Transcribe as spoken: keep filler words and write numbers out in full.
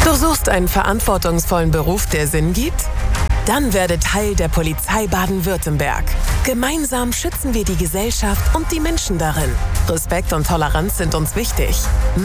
Du suchst einen verantwortungsvollen Beruf, der Sinn gibt? Dann werde Teil der Polizei Baden-Württemberg. Gemeinsam schützen wir die Gesellschaft und die Menschen darin. Respekt und Toleranz sind uns wichtig.